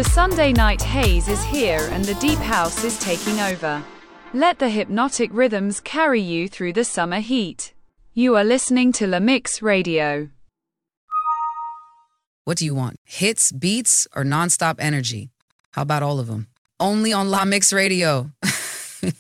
The Sunday night haze is here and the deep house is taking over. Let the hypnotic rhythms carry you through the summer heat. You are listening to La Mix Radio. What do you want? Hits, beats, or nonstop energy? How about all of them? Only on La Mix Radio.